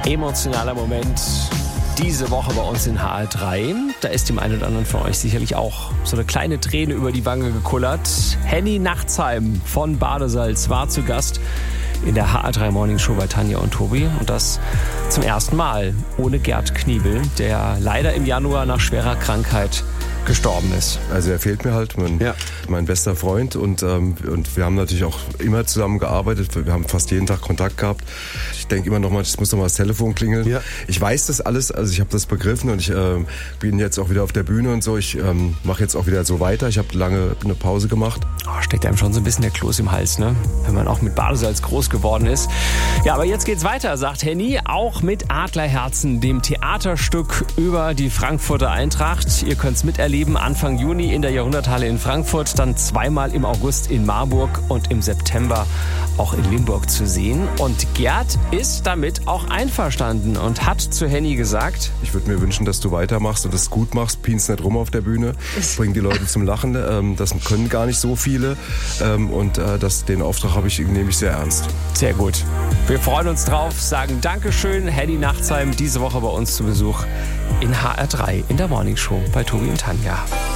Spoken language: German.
emotionaler Moment diese Woche bei uns in HR3. Da ist dem einen oder anderen von euch sicherlich auch so eine kleine Träne über die Wange gekullert. Henny Nachtsheim von Badesalz war zu Gast in der HR3 Morning Show bei Tanja und Tobi. Und das zum ersten Mal ohne Gerd Kniebel, der leider im Januar nach schwerer Krankheit gestorben ist. Also er fehlt mir halt, mein bester Freund und wir haben natürlich auch immer zusammen gearbeitet, wir haben fast jeden Tag Kontakt gehabt. Ich denke immer noch mal, es muss noch mal das Telefon klingeln. Ja. Ich weiß das alles, also ich habe das begriffen und ich bin jetzt auch wieder auf der Bühne und so. Ich mache jetzt auch wieder so weiter. Ich habe lange eine Pause gemacht. Steckt einem schon so ein bisschen der Kloß im Hals, ne? Wenn man auch mit Badesalz groß geworden ist. Ja, aber jetzt geht's weiter, sagt Henny, auch mit Adlerherzen, dem Theaterstück über die Frankfurter Eintracht. Ihr könnt's miterleben Anfang Juni in der Jahrhunderthalle in Frankfurt, dann zweimal im August in Marburg und im September auch in Limburg zu sehen. Und Gerd ist damit auch einverstanden und hat zu Henny gesagt: Ich würde mir wünschen, dass du weitermachst und das gut machst. Pienst nicht rum auf der Bühne, bring die Leute zum Lachen. Das können gar nicht so viele. Und den Auftrag nehme ich sehr ernst. Sehr gut. Wir freuen uns drauf, sagen Dankeschön. Henny Nachtsheim diese Woche bei uns zu Besuch in HR3 in der Morning Show bei Tobi und Tanja.